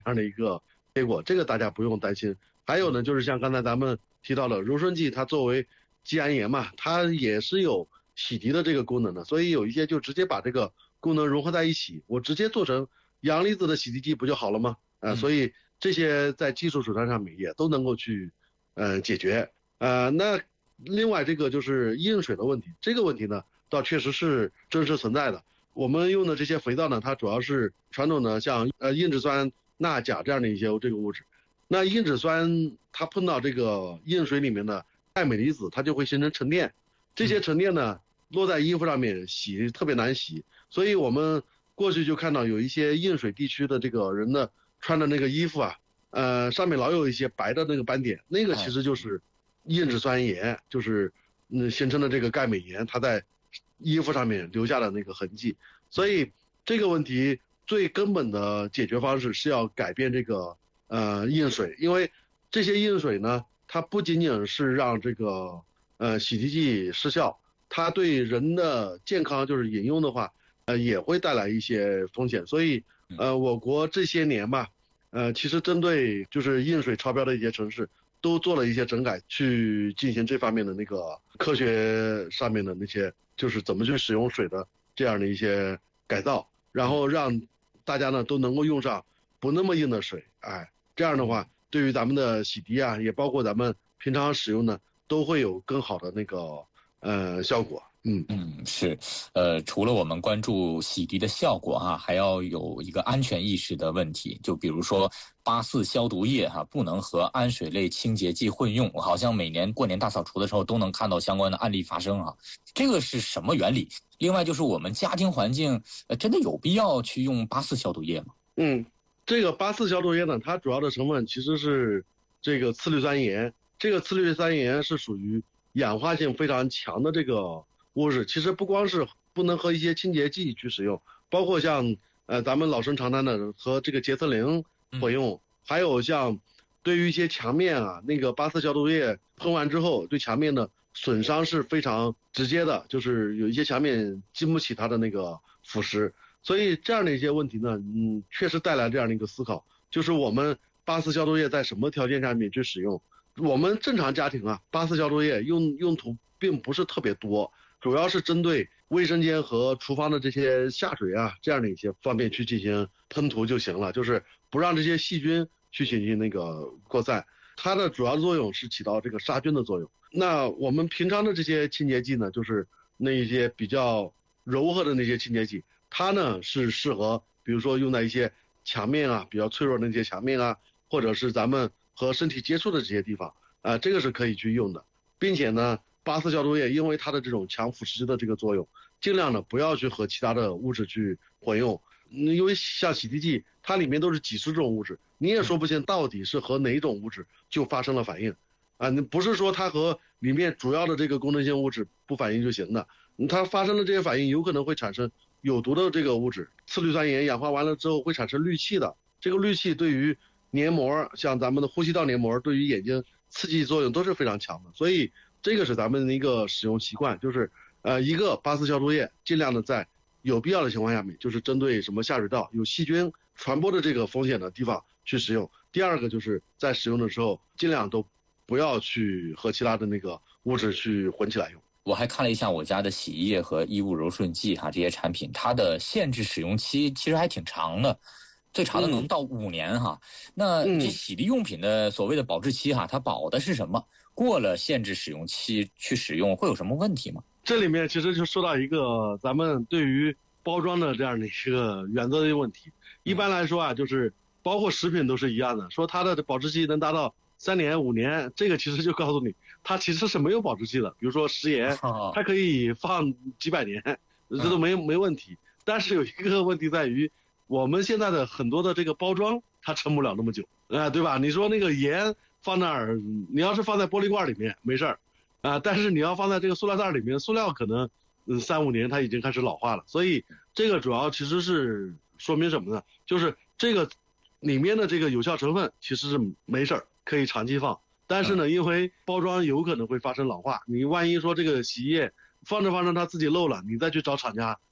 样的一个结果，这个大家不用担心。还有呢，就是像刚才咱们提到了柔顺剂，它作为季铵盐嘛，它也是有洗涤的这个功能的，所以有一些就直接把这个功能融合在一起，我直接做成阳离子的洗涤剂不就好了吗？所以这些在技术手段上面也都能够去解决。那另外这个就是硬水的问题，这个问题呢倒确实是真实存在的。我们用的这些肥皂呢，它主要是传统的像硬质酸钠钾这样的一些这个物质。那硬质酸它碰到这个硬水里面的钙镁离子，它就会形成沉淀，这些沉淀呢落在衣服上面洗特别难洗，所以我们过去就看到有一些硬水地区的这个人的穿的那个衣服啊，上面老有一些白的那个斑点，那个其实就是硬质酸盐，就是形成的这个钙镁盐，它在衣服上面留下的那个痕迹。所以这个问题最根本的解决方式是要改变这个硬水，因为这些硬水呢，它不仅仅是让这个洗涤剂失效，它对人的健康就是饮用的话，也会带来一些风险。所以我国这些年吧，其实针对就是硬水超标的一些城市，都做了一些整改，去进行这方面的那个科学上面的那些，就是怎么去使用水的这样的一些改造，然后让大家呢都能够用上不那么硬的水，这样的话，对于咱们的洗涤啊，也包括咱们平常使用呢，都会有更好的那个效果。 是，除了我们关注洗涤的效果还要有一个安全意识的问题。就比如说84消毒液不能和氨水类清洁剂混用，好像每年过年大扫除的时候都能看到相关的案例发生这个是什么原理？另外就是我们家庭环境真的有必要去用84消毒液吗？ 这个84消毒液呢，它主要的成分其实是这个次氯酸盐，这个次氯酸盐是属于氧化性非常强的这个物质，其实不光是不能和一些清洁剂去使用，包括像咱们老生常谈的和这个洁厕灵混用，还有像对于一些墙面那个84消毒液喷完之后对墙面的损伤是非常直接的，就是有一些墙面经不起它的那个腐蚀。所以这样的一些问题呢，确实带来这样的一个思考，就是我们84消毒液在什么条件下面去使用？我们正常家庭84消毒液用途并不是特别多，主要是针对卫生间和厨房的这些下水这样的一些方面去进行喷涂就行了，就是不让这些细菌去进行那个扩散。它的主要作用是起到这个杀菌的作用。那我们平常的这些清洁剂呢，就是那一些比较柔和的那些清洁剂，它呢是适合比如说用在一些墙面比较脆弱的那些墙面或者是咱们和身体接触的这些地方这个是可以去用的。并且呢84消毒液因为它的这种强腐蚀的这个作用，尽量呢不要去和其他的物质去混用，因为像洗涤剂它里面都是几十种物质，你也说不清到底是和哪种物质就发生了反应你不是说它和里面主要的这个功能性物质不反应就行的，它发生了这些反应有可能会产生有毒的这个物质，次氯酸盐氧化完了之后会产生氯气的，这个氯气对于黏膜，像咱们的呼吸道黏膜，对于眼睛刺激作用都是非常强的。所以这个是咱们的一个使用习惯，就是一个84消毒液尽量的在有必要的情况下面，就是针对什么下水道有细菌传播的这个风险的地方去使用。第二个就是在使用的时候尽量都不要去和其他的那个物质去混起来用。 我还看了一下我家的洗衣液和衣物柔顺剂这些产品，它的限制使用期其实还挺长的，最长的能到5年那这洗涤用品的所谓的保质期它保的是什么？过了限制使用期去使用会有什么问题吗？ 这里面其实就说到一个咱们对于包装的这样的一个原则的问题。一般来说就是包括食品都是一样的，说它的保质期能达到3年5年，这个其实就告诉你它其实是没有保质期的。比如说食盐它可以放几百年，这都没问题。但是有一个问题在于我们现在的很多的这个包装它撑不了那么久对吧？你说那个盐放那儿，你要是放在玻璃罐里面没事儿但是你要放在这个塑料袋里面，塑料可能3-5年它已经开始老化了。所以这个主要其实是说明什么呢？就是这个里面的这个有效成分其实是没事儿，可以长期放。但是呢因为包装有可能会发生老化，你万一说这个洗衣液放着放着它自己漏了，你再去找厂家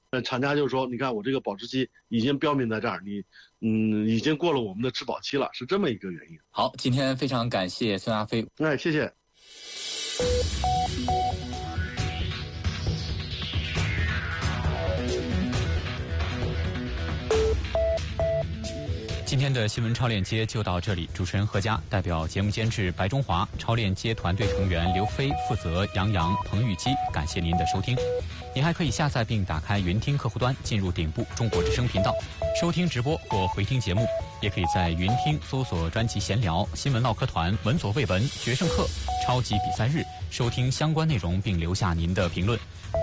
厂家就说，你看我这个保质期已经标明在这儿，你已经过了我们的质保期了，是这么一个原因。 好，今天非常感谢孙亚飞。 谢谢。 今天的新闻超链接就到这里，主持人何佳代表节目监制白中华、超链接团队成员刘飞、负责杨洋、彭玉基，感谢您的收听。您还可以下载并打开云听客户端，进入顶部中国之声频道，收听直播或回听节目。也可以在云听搜索专辑闲聊、新闻唠嗑团、闻所未闻、决胜课、超级比赛日，收听相关内容并留下您的评论。